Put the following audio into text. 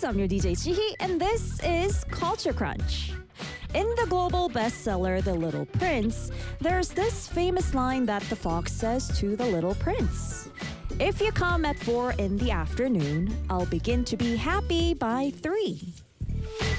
I'm your DJ Chihi, and this is Culture Crunch. In the global bestseller The Little Prince, there's this famous line that the fox says to the little prince. If you come at 4 in the afternoon, I'll begin to be happy by 3.